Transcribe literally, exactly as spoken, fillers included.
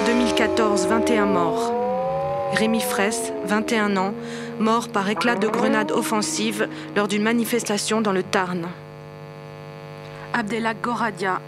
deux mille quatorze, vingt et un morts. Rémi Fraisse, vingt et un ans, mort par éclat de grenade offensive lors d'une manifestation dans le Tarn. Abdellah Goradia,